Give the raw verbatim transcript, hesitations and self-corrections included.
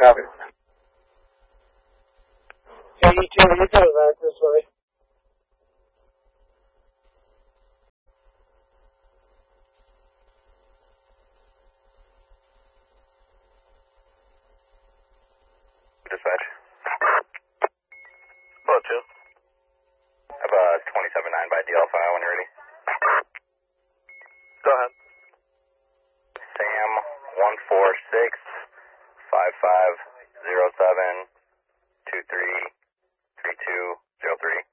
Copy. K E two, you're coming back this way. Dispatch. Hello, two. I have a twenty-seven nine by D L five when you're ready. Go ahead. Sam one four six five five zero seven two three three two zero three.